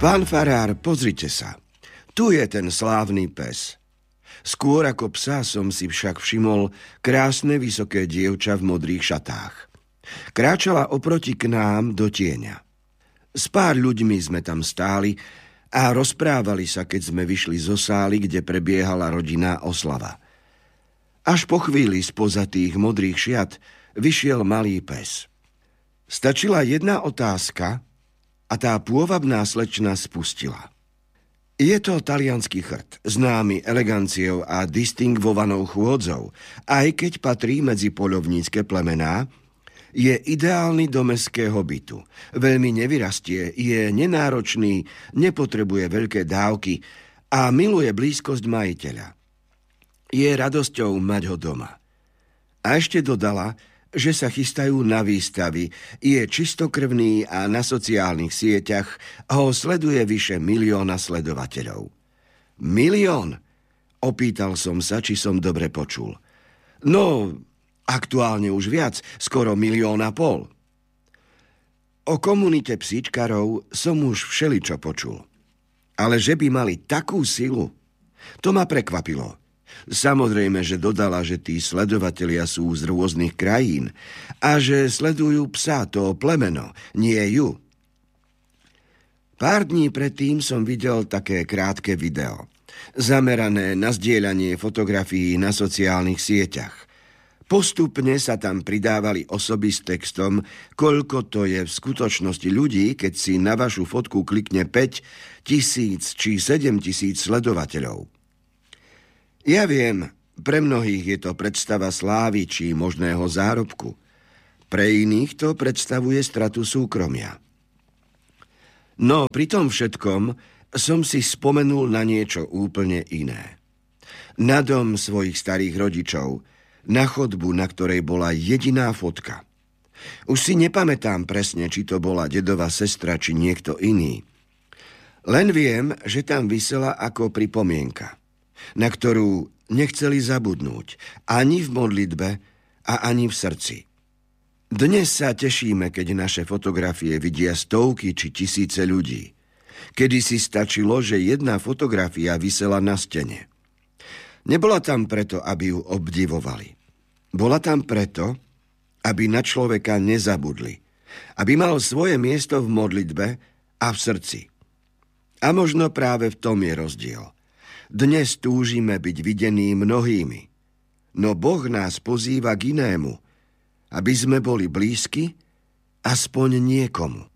Pán farár, pozrite sa. Tu je ten slávny pes. Skôr ako psa som si však všimol krásne vysoké dievča v modrých šatách. Kráčala oproti k nám do tieňa. S pár ľuďmi sme tam stáli a rozprávali sa, keď sme vyšli zo sály, kde prebiehala rodinná oslava. Až po chvíli spoza tých modrých šiat vyšiel malý pes. Stačila jedna otázka a tá pôvabná slečna spustila. Je to taliansky chrt, známy eleganciou a distingvovanou chôdzou, aj keď patrí medzi poľovnícke plemená, je ideálny do mestského bytu. Veľmi nevyrastie, je nenáročný, nepotrebuje veľké dávky a miluje blízkosť majiteľa. Je radosťou mať ho doma. A ešte dodala, že sa chystajú na výstavy, je čistokrvný a na sociálnych sieťach ho sleduje vyše 1 000 000 sledovateľov. 1 000 000? Opýtal som sa, či som dobre počul. No, aktuálne už viac, skoro 1,5 milióna. O komunite psíčkarov som už všeličo počul. Ale že by mali takú silu, to ma prekvapilo. Samozrejme, že dodala, že tí sledovatelia sú z rôznych krajín a že sledujú psa, to plemeno, nie ju. Pár dní predtým som videl také krátke video, zamerané na zdieľanie fotografií na sociálnych sieťach. Postupne sa tam pridávali osoby s textom, koľko to je v skutočnosti ľudí, keď si na vašu fotku klikne 5 000 či 7 000 sledovateľov. Ja viem, pre mnohých je to predstava slávy či možného zárobku. Pre iných to predstavuje stratu súkromia. No pri tom všetkom som si spomenul na niečo úplne iné. Na dom svojich starých rodičov, na chodbu, na ktorej bola jediná fotka. Už si nepamätám presne, či to bola dedová sestra, či niekto iný. Len viem, že tam visela ako pripomienka, na ktorú nechceli zabudnúť ani v modlitbe a ani v srdci. Dnes sa tešíme, keď naše fotografie vidia stovky či tisíce ľudí. Kedysi stačilo, že jedna fotografia visela na stene. Nebola tam preto, aby ju obdivovali. Bola tam preto, aby na človeka nezabudli. Aby mal svoje miesto v modlitbe a v srdci. A možno práve v tom je rozdiel. Dnes túžime byť videní mnohými, no Boh nás pozýva k inému, aby sme boli blízki aspoň niekomu.